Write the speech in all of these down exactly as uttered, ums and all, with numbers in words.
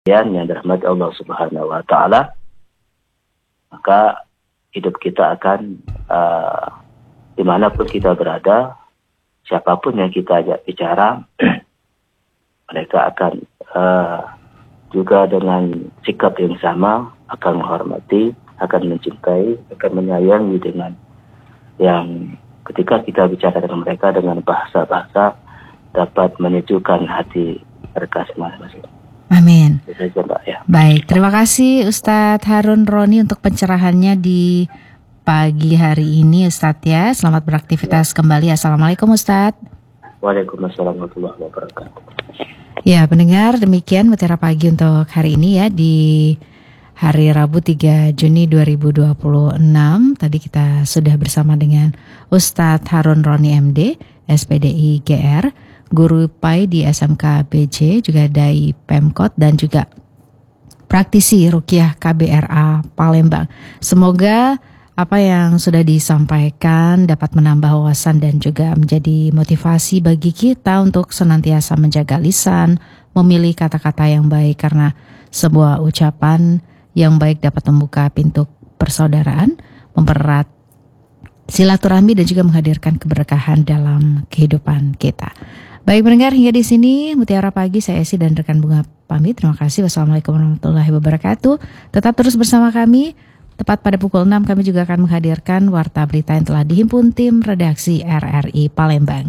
yang dirahmati Allah Subhanahu wa taala, maka hidup kita akan uh, dimanapun kita berada, siapapun yang kita ajak bicara, mereka akan uh, juga dengan sikap yang sama akan menghormati, akan mencintai, akan menyayangi dengan yang ketika kita bicara dengan mereka dengan bahasa-bahasa dapat menyejukkan hati mereka masing-masing. Amin. Itu saja, Mbak, ya. Baik, terima kasih Ustadz Harun Roni untuk pencerahannya di pagi hari ini, Ustadz ya. Selamat beraktivitas ya. Kembali. Assalamualaikum Ustadz. Waalaikumsalam warahmatullahi wabarakatuh. Ya, pendengar, demikian Mutiara Pagi untuk hari ini ya, di hari Rabu tiga Juni dua ribu dua puluh enam. Tadi kita sudah bersama dengan Ustadz Harun Roni M D, S P D I G R, guru P A I di S M K B J, juga Dai Pemkot, dan juga praktisi Ruqyah K B R A Palembang. Semoga apa yang sudah disampaikan dapat menambah wawasan dan juga menjadi motivasi bagi kita untuk senantiasa menjaga lisan, memilih kata-kata yang baik, karena sebuah ucapan yang baik dapat membuka pintu persaudaraan, mempererat silaturahmi dan juga menghadirkan keberkahan dalam kehidupan kita. Baik pendengar, hingga di sini Mutiara Pagi, saya Esi dan rekan Bunga pamit. Terima kasih. Wassalamualaikum warahmatullahi wabarakatuh. Tetap terus bersama kami. Tepat pada pukul enam kami juga akan menghadirkan warta berita yang telah dihimpun tim redaksi R R I Palembang.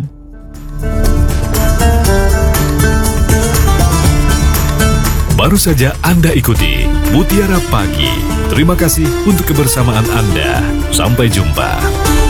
Baru saja Anda ikuti Mutiara Pagi. Terima kasih untuk kebersamaan Anda. Sampai jumpa.